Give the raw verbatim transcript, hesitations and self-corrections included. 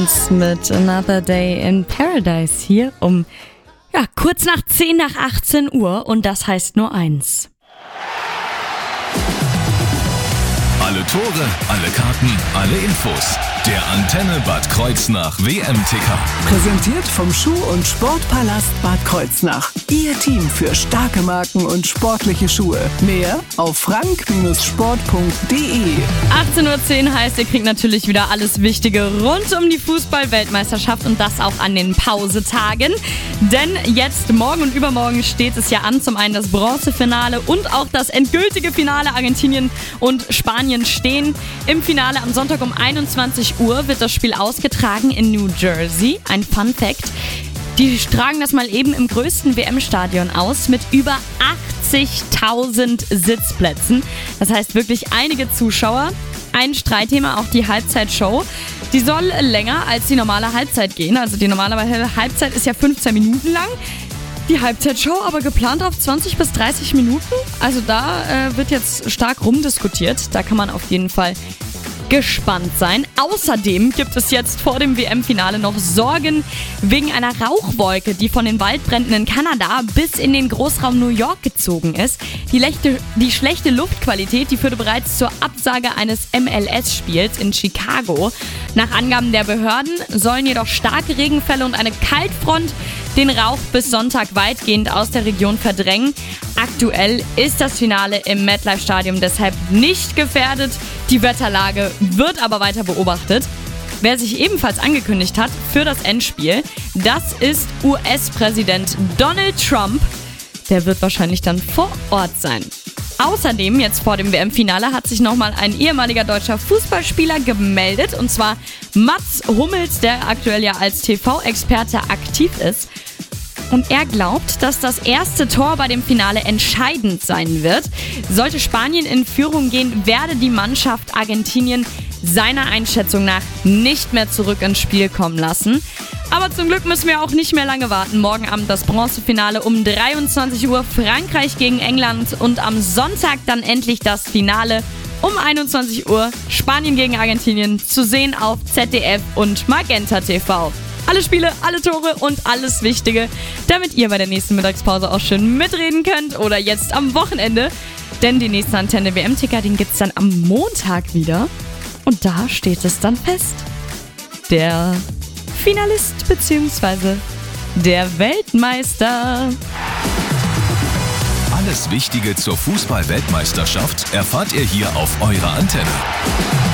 Mit Another Day in Paradise hier um ja, kurz nach zehn nach achtzehn Uhr und das heißt nur eins. Alle Tore, alle Karten, alle Infos. Der Antenne Bad Kreuznach W M-Ticker. Präsentiert vom Schuh- und Sportpalast Bad Kreuznach. Ihr Team für starke Marken und sportliche Schuhe. Mehr auf frank sport punkt de. achtzehn Uhr zehn heißt, ihr kriegt natürlich wieder alles Wichtige rund um die Fußball-Weltmeisterschaft und das auch an den Pausetagen. Denn jetzt, morgen und übermorgen steht es ja an. Zum einen das Bronzefinale und auch das endgültige Finale. Argentinien und Spanien stehen im Finale. Am Sonntag um einundzwanzig Uhr wird das Spiel ausgetragen in New Jersey. Ein Fun Fact: Die tragen das mal eben im größten W M-Stadion aus mit über achtzigtausend Sitzplätzen. Das heißt wirklich einige Zuschauer. Ein Streitthema, auch die Halbzeitshow. Die soll länger als die normale Halbzeit gehen. Also die normale Halbzeit ist ja fünfzehn Minuten lang. Die Halbzeitshow aber geplant auf zwanzig bis dreißig Minuten. Also da äh, wird jetzt stark rumdiskutiert. Da kann man auf jeden Fall gespannt sein. Außerdem gibt es jetzt vor dem W M-Finale noch Sorgen wegen einer Rauchwolke, die von den Waldbränden in Kanada bis in den Großraum New York gezogen ist. Die, lechte, die schlechte Luftqualität, die führte bereits zur Absage eines M L S-Spiels in Chicago. Nach Angaben der Behörden sollen jedoch starke Regenfälle und eine Kaltfront den Rauch bis Sonntag weitgehend aus der Region verdrängen. Aktuell ist das Finale im MetLife-Stadion deshalb nicht gefährdet. Die Wetterlage wird aber weiter beobachtet. Wer sich ebenfalls angekündigt hat für das Endspiel, das ist U S-Präsident Donald Trump. Der wird wahrscheinlich dann vor Ort sein. Außerdem, jetzt vor dem W M-Finale, hat sich nochmal ein ehemaliger deutscher Fußballspieler gemeldet. Und zwar Mats Hummels, der aktuell ja als T V-Experte aktiv ist. Und er glaubt, dass das erste Tor bei dem Finale entscheidend sein wird. Sollte Spanien in Führung gehen, werde die Mannschaft Argentinien seiner Einschätzung nach nicht mehr zurück ins Spiel kommen lassen. Aber zum Glück müssen wir auch nicht mehr lange warten. Morgen Abend das Bronzefinale um dreiundzwanzig Uhr, Frankreich gegen England. Und am Sonntag dann endlich das Finale um einundzwanzig Uhr, Spanien gegen Argentinien, zu sehen auf Z D F und Magenta T V. Alle Spiele, alle Tore und alles Wichtige, damit ihr bei der nächsten Mittagspause auch schön mitreden könnt oder jetzt am Wochenende. Denn den nächsten Antenne W M-Ticker, den gibt's dann am Montag wieder. Und da steht es dann fest. Der Finalist bzw. der Weltmeister. Alles Wichtige zur Fußball-Weltmeisterschaft erfahrt ihr hier auf eurer Antenne.